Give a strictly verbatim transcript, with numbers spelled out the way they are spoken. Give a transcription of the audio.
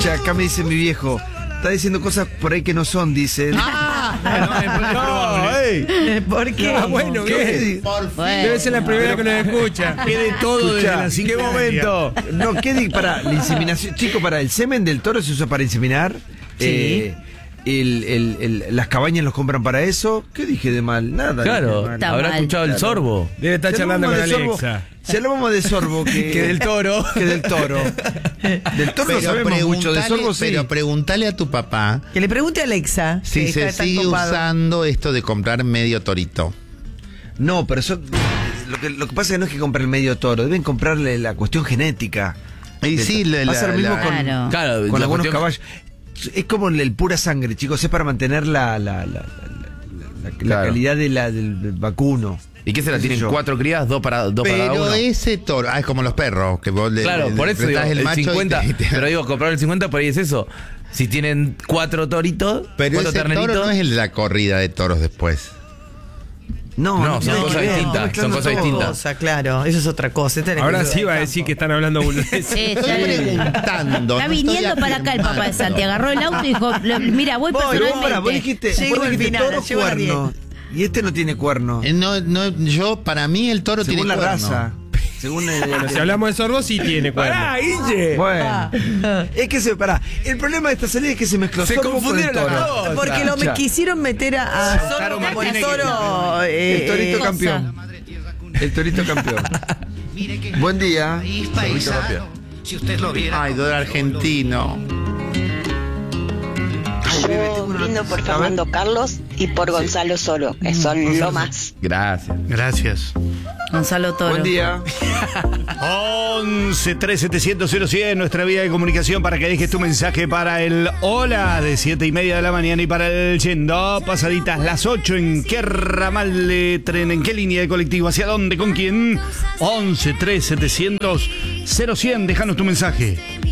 Escucha, acá me dice mi viejo, está diciendo cosas por ahí que no son, dice. Ah, no, no, ey. ¿Por qué? Ah, bueno, ¿qué? Por fin. Debe ser la primera que nos escucha. Que de todo desde Escuchá, las ¿En qué cinco y media. momento? No, ¿qué di para la inseminación? Chico, para el semen del toro se usa para inseminar. Sí. Eh, el, el, el, las cabañas los compran para eso. ¿Qué dije de mal? Nada. Claro, dije de mal. Está habrá mal. escuchado el Claro. sorbo. Debe estar Si charlando con hablamos de sorbo- Alexa. Si hablamos de sorbo, que, Que del toro. Que del toro. Del toro no sabemos mucho, de sorbo sí. pero preguntale a tu papá Que le pregunte a Alexa. si que se está tan sigue copado. usando esto de comprar medio torito. No, pero eso, lo que, lo que pasa es que no es que comprar el medio toro, deben comprarle la cuestión genética. Y Del- sí, la- va a ser lo mismo la- con, Claro. Claro, con la algunos cuestión- caballos. Es como el, el pura sangre, chicos, es para mantener la, la, la, la- la- la Claro. calidad de la, del, del vacuno. ¿Y qué se la ¿Qué sé tienen? yo? ¿Cuatro crías? ¿Dos para, dos para Pero uno? ese toro, ah, es como los perros, que vos le Claro, le- por le eso digo, apretás el, macho y te- cincuenta. y te- Pero digo, comprar el cincuenta por ahí es eso. Si tienen cuatro toritos, Pero cuatro ese terneritos. toro no es el de la corrida de toros después. No, No, son tiene cosas que ver, distintas, está son mezclando cosas todo. distintas. Cosa, claro, eso es otra cosa. Este es Ahora el- sí va a decir que están hablando boludeces. Sí, Estoy está, preguntando. está no viniendo estoy para acá el papá de afirmando. Santi. Agarró el auto y dijo: "Lo- Mira, voy Voy, Pero personalmente. pará, vos dijiste, Llego vos al dijiste final, toro llego a las cuerno. Y este no tiene cuerno. Eh, No, no, yo, para mí el toro Según tiene la cuerno. raza. Según el, Bueno, si hablamos de sorbo, sí tiene cuerno. ¡Pará, Guille! Bueno, es que se, pará, el problema de esta salida es que se mezcló Se sorbo con el confundieron las toro. cosas. Porque lo me Ya. quisieron meter a, a Zorro Caro como el Martínez toro. eh, El torito eh, campeón. El torito campeón. Buen día. Si usted lo viera. Ay, dólar argentino. Yo brindo por Fernando Carlos y por Gonzalo Soro, que son lo más. Gracias. Gracias. Gonzalo Toro. Buen día. once tres setecientos cero cien, nuestra vía de comunicación para que dejes tu mensaje para el hola de siete y media de la mañana y para el yendo pasaditas las ocho. ¿En qué ramal de tren? ¿En qué línea de colectivo? ¿Hacia dónde? ¿Con quién? once tres setecientos cero cien, déjanos tu mensaje.